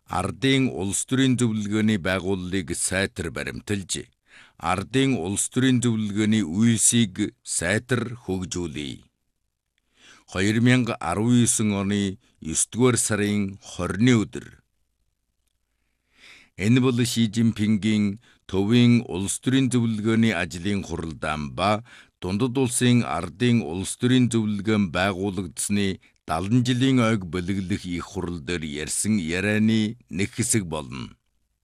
Ардын улс төрийн зөвлөгөөний байгууллагыг сайтар баримталж, Ардын улс төрийн зөвлөгөөний үйлсийг сайтар хөгжүүлье. 2019 оны 9-р сарын 20-ны өдөр. Энэ бол Ши Жинпингийн төвийн улс төрийн зөвлөгөөний ажлын хуралдаан ба Дундад улсын ардын улс төрийн зөвлөгөөн байгуулагдсны 70 жилийн ойг бэлэглэх их хурал дээр ярьсан ярианы нэг хэсэг болно.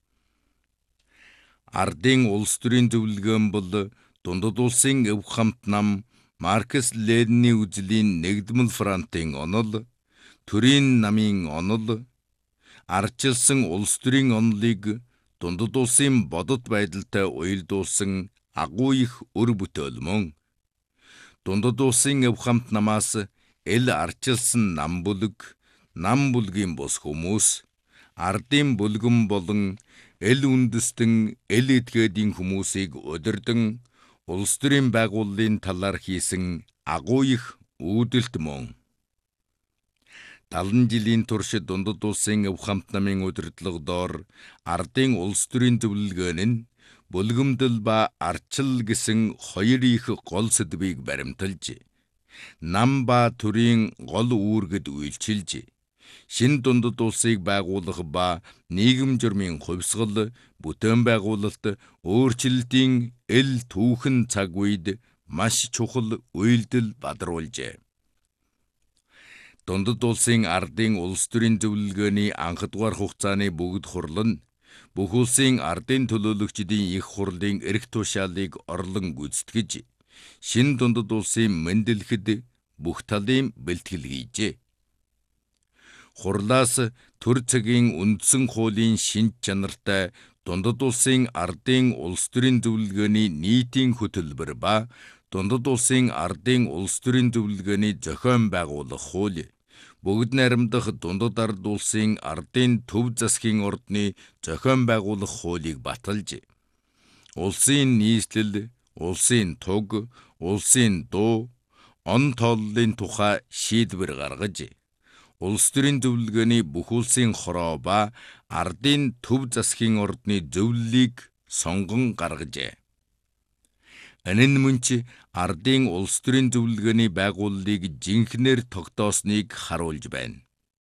Ардын улс төрийн зөвлөгөөн бол Дундад улсын өв хамт нам Маркс Ленины үзлийн нэгдмэл фронтын онол, төрийн намын онол, ардчилсан улс төрийн онолыг Дундад улсын бодит байдалтай уялдуулсан агуу их өр бүтээл мөн. Дундад улсын өв хамт намаас эл ардчилсан нам бүлгийн бус хүмүүс, ардын бүлгэн болон эл үндэстэн эл этгээдийн хүмүүсийг удирдан улс төрийн байгууллын талаар хийсэн агуу их үүдэлт мөн. 70 жилийн турш Дундад улсын өв хамт намын удирдлагадор ардын улс төрийн зөвлөгөөн нь бүлгэмдэл ба ардчил гэсэн хоёр их гол сэдвийг баримталж, нам ба төрийн гол үүргэд үйлчилж, шинэ Дундад улсыг байгуулах ба нийгэм журмын хувьсгал, бүтээн байгуулалт, өөрчлөлтийн эл түүхэн цаг үед маш чухал үйлдэл бадруулжээ. Дундад улсын ардын улс төрийн зөвлөгөөний анх дугаар хугацааны бүгд хурал нь бүх улсын ардын төлөөлөгчдийн их хурлын эрх тушаалыг орлон гүйцэтгэж, шинэ Дундад улсын мэндэлэхэд бүх талын бэлтгэл хийжээ. Хурлаас төр цагийн үндсэн хуулийн шинж чанартай Дундад улсын ардын улс төрийн зөвлөгөөний нийтийн хөтөлбөр ба Дундад улсын ардын улс төрийн зөвлөгөөний зохион байгуулах хууль, бүгд найрамдах Дундад ард улсын ардын төв засгийн ордны зохион байгуулах хуулийг баталж, улсын нийслэл, улсын туг, улсын дуу, он тооллын тухай шийдвэр гаргаж, улс төрийн зөвлөгөөний бүх улсын хороо ба ардын төв засгийн ордны зөвлөлийг сонгон гаргажээ. Энэ нь мөн ч ардын улс төрийн зөвлөгөөний байгууллыг жинхнээр тогтоосныг харуулж байна.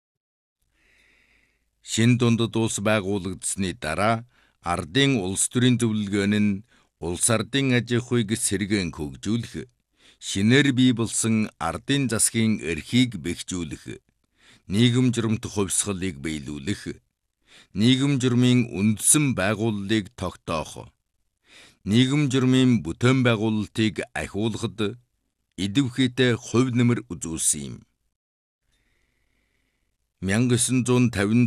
Шинэ Дундад улс байгуулагдсны дараа ардын улс төрийн зөвлөгөөн нь улс ардын аж ахуйг сэргээн хөгжүүлэх, шинээр бий болсон ардын засгийн эрхийг бэхжүүлэх, нийгэм журамт хувьсгалыг биелүүлэх, нийгэм журмын үндсэн байгууллыг тогтоох, нийгэм журмын бүтээн байгуулалтыг ахиулахад идэвхтэй хувь нэмэр үзүүлсэн юм. 1950